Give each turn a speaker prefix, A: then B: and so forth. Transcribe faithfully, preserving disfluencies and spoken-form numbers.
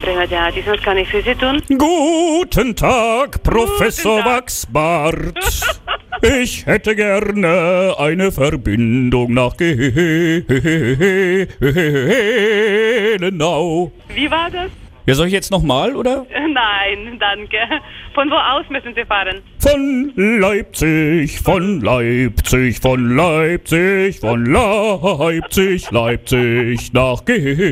A: Bremer Theater. Sonst kann ich für Sie tun.
B: Guten Tag, Professor
A: Guten Tag.
B: Wachsbart. Ich hätte gerne eine Verbindung nach Gelenau.
A: Wie war das?
B: Ja, soll ich jetzt nochmal, oder?
A: Nein, danke. Von wo aus müssen Sie fahren?
B: Von Leipzig, von Leipzig, von Leipzig, von Leipzig, Leipzig nach Gelenau.